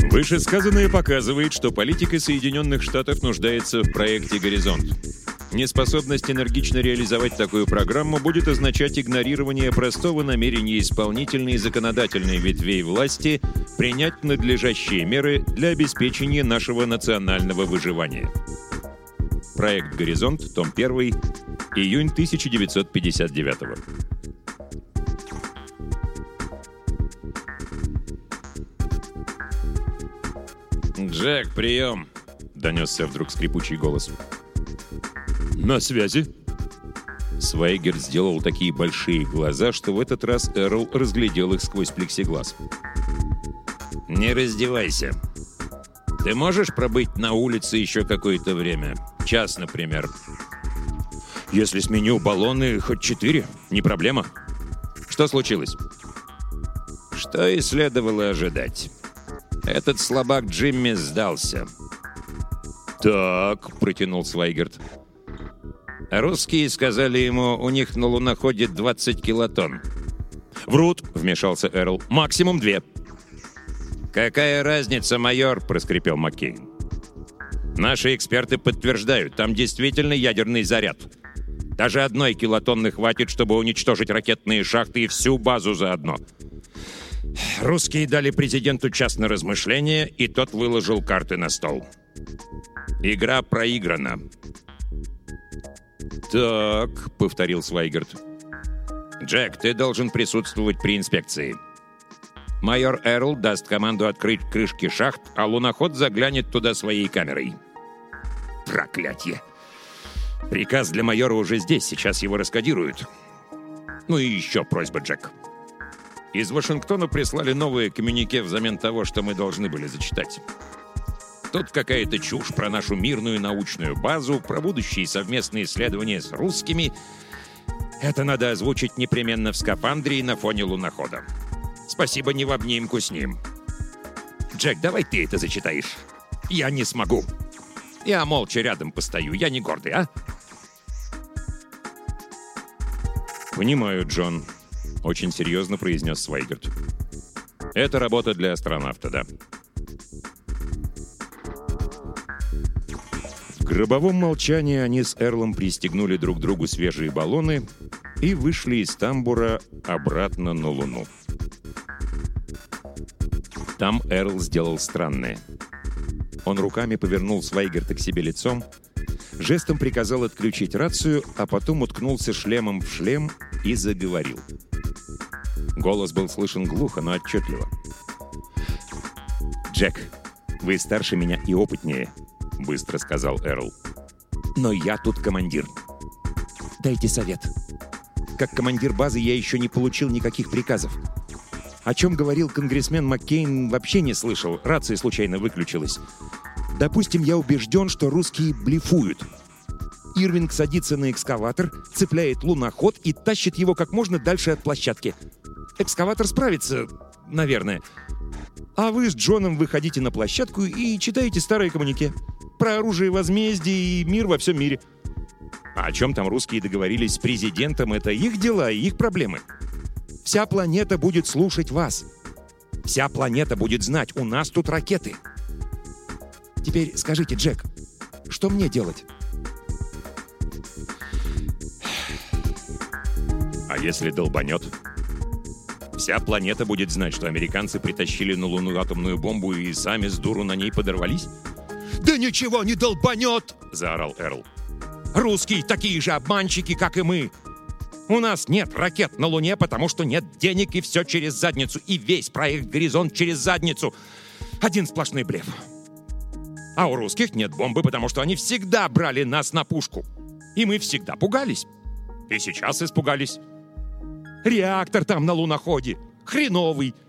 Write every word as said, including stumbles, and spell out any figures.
Вышесказанное показывает, что политика Соединенных Штатов нуждается в проекте «Горизонт». Неспособность энергично реализовать такую программу будет означать игнорирование простого намерения исполнительной и законодательной ветвей власти принять надлежащие меры для обеспечения нашего национального выживания. Проект «Горизонт», том первый, июнь тысяча девятьсот пятьдесят девятого. «Джек, прием!» — донесся вдруг скрипучий голос. «На связи?» Свайгерт сделал такие большие глаза, что в этот раз Эрл разглядел их сквозь плексиглаз. «Не раздевайся. Ты можешь пробыть на улице еще какое-то время? Час, например?» «Если сменю баллоны, хоть четыре, не проблема. Что случилось?» «Что и следовало ожидать. Этот слабак Джимми сдался». «Так», — протянул Свайгерт. «Русские сказали ему, у них на луноходе двадцать килотонн». «Врут», — вмешался Эрл. «Максимум две». «Какая разница, майор?» — проскрипел Маккейн. «Наши эксперты подтверждают, там действительно ядерный заряд. Даже одной килотонны хватит, чтобы уничтожить ракетные шахты и всю базу заодно». Русские дали президенту час на размышление, и тот выложил карты на стол. Игра проиграна. «Так», — повторил Свайгерт. «Джек, ты должен присутствовать при инспекции. Майор Эрл даст команду открыть крышки шахт, а луноход заглянет туда своей камерой». «Проклятье! Приказ для майора уже здесь, сейчас его раскодируют. Ну и еще просьба, Джек. Из Вашингтона прислали новые коммюнике взамен того, что мы должны были зачитать. Тут какая-то чушь про нашу мирную научную базу, про будущие совместные исследования с русскими. Это надо озвучить непременно в скафандре и на фоне лунохода. Спасибо, не в обнимку с ним. Джек, давай ты это зачитаешь. Я не смогу. Я молча рядом постою, я не гордый, а?» «Понимаю, Джон», — очень серьезно произнес Свайгерт. «Это работа для астронавта, да». В гробовом молчании они с Эрлом пристегнули друг другу свежие баллоны и вышли из тамбура обратно на Луну. Там Эрл сделал странное. Он руками повернул Свайгерта к себе лицом, жестом приказал отключить рацию, а потом уткнулся шлемом в шлем и заговорил. Голос был слышен глухо, но отчетливо. «Джек, вы старше меня и опытнее», — быстро сказал Эрл. «Но я тут командир. Дайте совет. Как командир базы я еще не получил никаких приказов. О чем говорил конгрессмен Маккейн, вообще не слышал, рация случайно выключилась. Допустим, я убежден, что русские блефуют. Ирвинг садится на экскаватор, цепляет луноход и тащит его как можно дальше от площадки. Экскаватор справится, наверное. А вы с Джоном выходите на площадку и читаете старые коммюнике. Про оружие возмездия и мир во всем мире. А о чем там русские договорились с президентом, это их дела и их проблемы. Вся планета будет слушать вас. Вся планета будет знать, у нас тут ракеты. Теперь скажите, Джек, что мне делать?» «А если долбанет? Вся планета будет знать, что американцы притащили на Луну атомную бомбу и сами с дуру на ней подорвались?» «Да ничего не долбанет!» — заорал Эрл. «Русские такие же обманщики, как и мы. У нас нет ракет на Луне, потому что нет денег, и все через задницу. И весь проект «Горизонт» через задницу. Один сплошной блеф. А у русских нет бомбы, потому что они всегда брали нас на пушку. И мы всегда пугались. И сейчас испугались. Реактор там на луноходе. Хреновый.